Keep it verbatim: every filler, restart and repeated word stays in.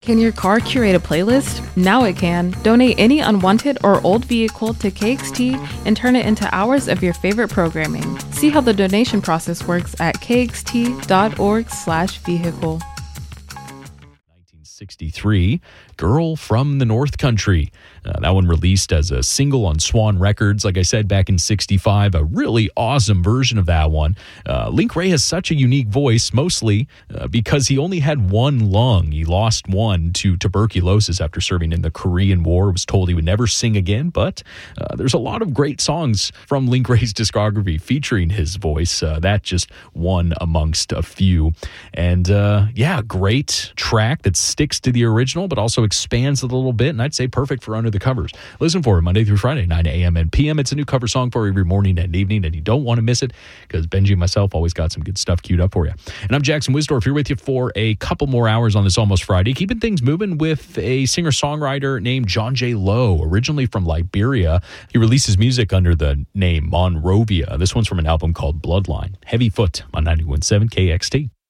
Can your car curate a playlist? Now it can. Donate any unwanted or old vehicle to K X T and turn it into hours of your favorite programming. See how the donation process works at kxt.org slash vehicle. nineteen sixty-three, Girl from the North Country. Uh, that one released as a single on Swan Records, like I said, back in sixty-five. A really awesome version of that one. Uh, Link Wray has such a unique voice, mostly uh, because he only had one lung. He lost one to tuberculosis after serving in the Korean War. Was told he would never sing again, but uh, there's a lot of great songs from Link Wray's discography featuring his voice. Uh, that just one amongst a few. And uh, yeah, great track that sticks to the original, but also expands a little bit, and I'd say perfect for Under the Covers. Listen for it Monday through Friday, nine a.m. and p.m. It's a new cover song for every morning and evening, and you don't want to miss it because Benji and myself always got some good stuff queued up for you. And I'm Jackson Wisdorf here with you for a couple more hours on this Almost Friday, keeping things moving with a singer-songwriter named John J. Lowe, originally from Liberia. He releases music under the name Monrovia. This one's from an album called Bloodline. Heavy Foot on ninety-one point seven K X T.